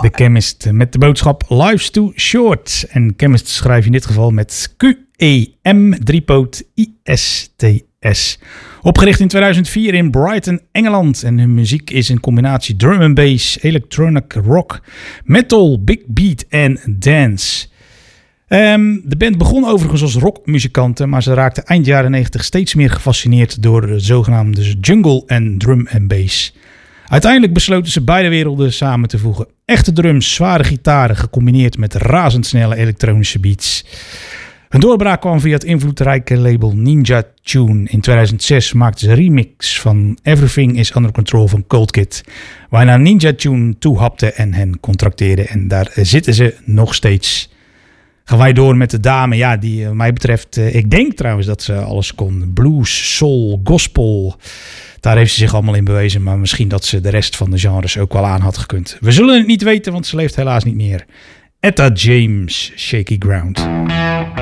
The Chemist met de boodschap Life's Too Short. En Chemist schrijf je in dit geval met Q-E-M, driepoot I-S-T-S. Opgericht in 2004 in Brighton, Engeland. En hun muziek is een combinatie drum and bass, electronic rock, metal, big beat en dance. De band begon overigens als rockmuzikanten, maar ze raakten eind jaren 90 steeds meer gefascineerd door de zogenaamde jungle en drum and bass. Uiteindelijk besloten ze beide werelden samen te voegen. Echte drums, zware gitaren gecombineerd met razendsnelle elektronische beats. Een doorbraak kwam via het invloedrijke label Ninja Tune. In 2006 maakten ze een remix van Everything is Under Control van Cold Kid, waarna Ninja Tune toehapte en hen contracteerde. En daar zitten ze nog steeds. Gaan wij door met de dame, ja, die wat mij betreft, ik denk trouwens dat ze alles kon. Blues, soul, gospel, daar heeft ze zich allemaal in bewezen. Maar misschien dat ze de rest van de genres ook wel aan had gekund. We zullen het niet weten, want ze leeft helaas niet meer. Etta James, Shaky Ground.